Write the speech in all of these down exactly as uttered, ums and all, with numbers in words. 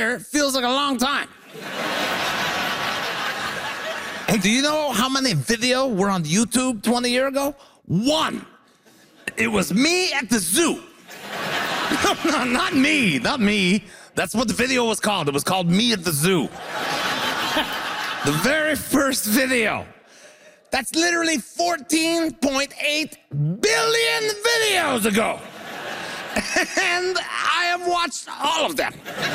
year feels like a long time. And do you know how many video were on YouTube twenty years ago? One. It was me at the zoo. No, no, not me, not me. That's what the video was called. It was called Me at the Zoo. The very first video. That's literally fourteen point eight billion videos ago. And I have watched all of them.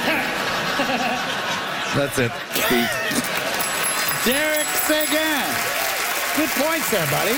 That's it. Derek Seguin. Good points there, buddy.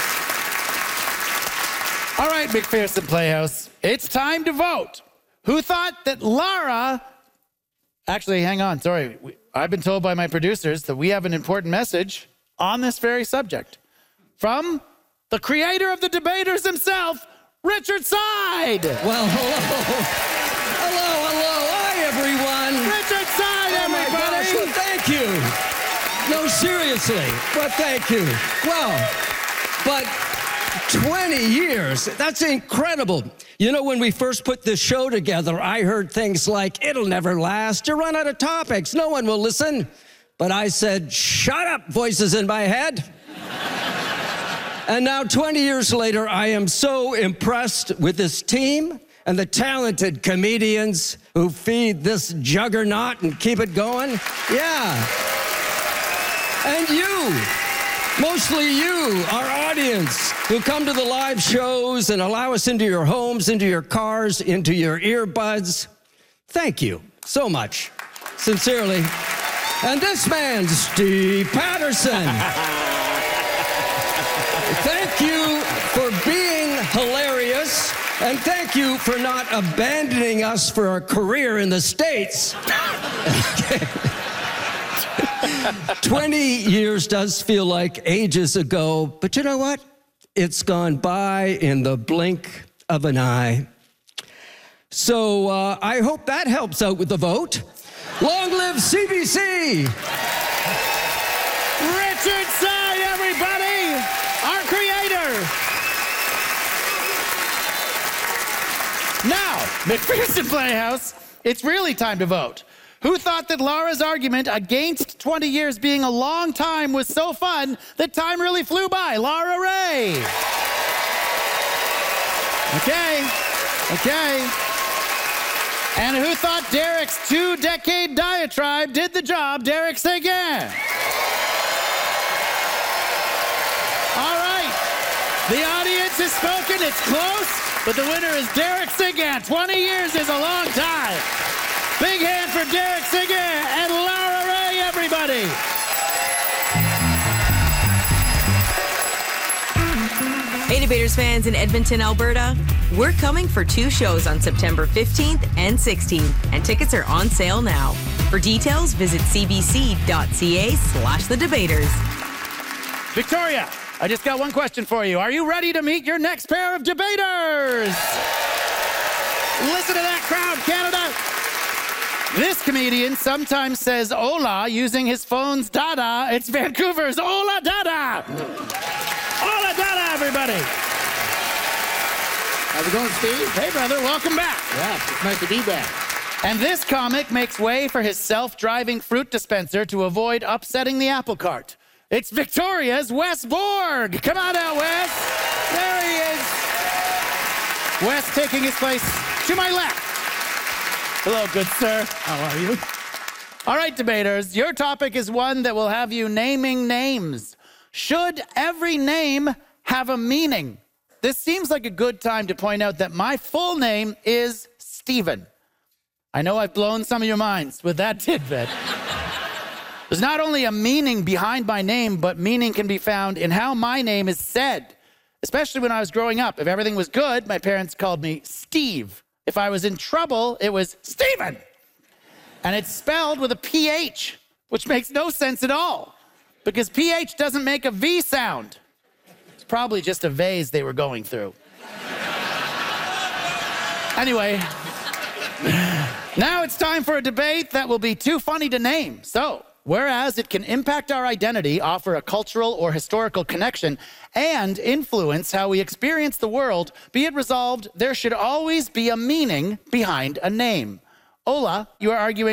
All right, McPherson Playhouse. It's time to vote. Who thought that Lara... Actually, hang on, sorry. I've been told by my producers that we have an important message on this very subject from the creator of the debaters himself, Richard Side. Well, hello. Hello, hello. Hi, everyone. Richard Side, oh everybody. My gosh, well, thank you. No, seriously. Well, thank you. Well, but twenty years, that's incredible. You know, when we first put this show together, I heard things like, it'll never last. You run out of topics. No one will listen. But I said, shut up, voices in my head. And now, twenty years later, I am so impressed with this team and the talented comedians who feed this juggernaut and keep it going. Yeah. And you, mostly you, our audience, who come to the live shows and allow us into your homes, into your cars, into your earbuds. Thank you so much, sincerely. And this man, Steve Patterson. Thank you for being hilarious, and thank you for not abandoning us for a career in the States. twenty years does feel like ages ago, but you know what? It's gone by in the blink of an eye. So uh, I hope that helps out with the vote. Long live C B C! Richard Side, everybody! Our creator! Now, McPherson Playhouse, it's really time to vote. Who thought that Laura's argument against twenty years being a long time was so fun that time really flew by? Laura Ray. Okay, okay. And who thought Derek's two-decade diatribe did the job? Derek Seguin. All right, the audience has spoken. It's close, but the winner is Derek Seguin. twenty years is a long time. Big hand for Derek Seguin and Laura Ray, everybody. Hey, Debaters fans in Edmonton, Alberta. We're coming for two shows on September fifteenth and sixteenth, and tickets are on sale now. For details, visit cbc.ca slash the debaters. Victoria, I just got one question for you. Are you ready to meet your next pair of debaters? Listen to that crowd, Canada. This comedian sometimes says hola using his phone's dada. It's Vancouver's Hola Dada. Hola Dada, everybody. How's it going, Steve? Hey, brother, welcome back. Yeah, it's nice to be back. And this comic makes way for his self-driving fruit dispenser to avoid upsetting the apple cart. It's Victoria's Wes Borg. Come on out, Wes. There he is. Wes taking his place to my left. Hello, good sir. How are you? All right, debaters, your topic is one that will have you naming names. Should every name have a meaning? This seems like a good time to point out that my full name is Stephen. I know I've blown some of your minds with that tidbit. There's not only a meaning behind my name, but meaning can be found in how my name is said. Especially when I was growing up. If everything was good, my parents called me Steve. If I was in trouble, it was Stephen. And it's spelled with a P H, which makes no sense at all, because P H doesn't make a V sound. It's probably just a vase they were going through. Anyway, now it's time for a debate that will be too funny to name. So, whereas it can impact our identity, offer a cultural or historical connection, and influence how we experience the world, be it resolved, there should always be a meaning behind a name. Ola, you are arguing